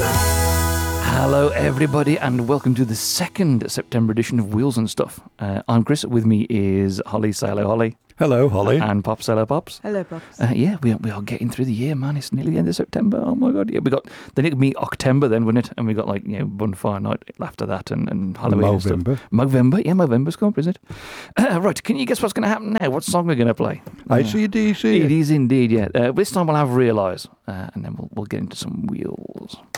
Hello, everybody, and welcome to the second September edition of Wheels and Stuff. I'm Chris. With me is Holly. Say hello, Holly. Hello, Holly. And Pops. Hello, Pops. Hello, Pops. Yeah, we are getting through the year, man. It's nearly the end of September. Oh my God! Yeah, then it'll be October, then, wouldn't it? And we got Bonfire Night after that, and Halloween. Movember. And stuff. Movember, yeah, Movember's coming up, isn't it? Right, can you guess what's going to happen now? What song we're going to play? AC/DC. It is indeed, yeah. This time we'll have Realise, and then we'll get into some wheels.